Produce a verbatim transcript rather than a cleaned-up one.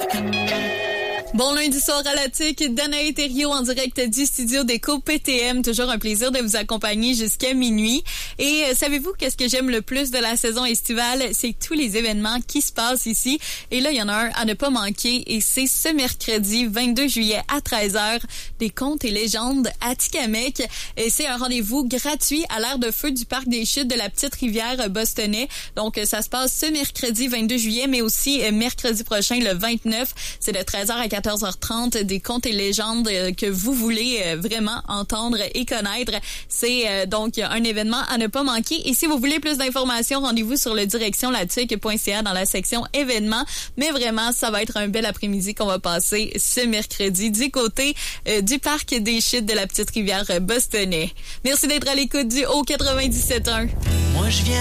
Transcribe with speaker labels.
Speaker 1: Bon lundi soir à la T I C, Danae Thériault en direct du studio d'Éco P T M. Toujours un plaisir de vous accompagner jusqu'à minuit. Et euh, savez-vous qu'est-ce que j'aime le plus de la saison estivale? C'est tous les événements qui se passent ici. Et là, il y en a un à ne pas manquer. Et c'est ce mercredi vingt-deux juillet à treize heures, des contes et légendes à Tikamek. Et c'est un rendez-vous gratuit à l'aire de feu du Parc des Chutes de la Petite Rivière Bostonnais. Donc, ça se passe ce mercredi vingt-deux juillet, mais aussi mercredi prochain, le vingt-neuf. C'est de treize heures à quatorze heures trente, des contes et légendes que vous voulez vraiment entendre et connaître. C'est donc un événement à ne pas manquer. Et si vous voulez plus d'informations, rendez-vous sur le direction latic point c a dans la section événements. Mais vraiment, ça va être un bel après-midi qu'on va passer ce mercredi du côté euh, du Parc des Chutes de la Petite Rivière Bostonnais. Merci d'être à l'écoute du Haut quatre-vingt-dix-sept point un.
Speaker 2: Moi, je viens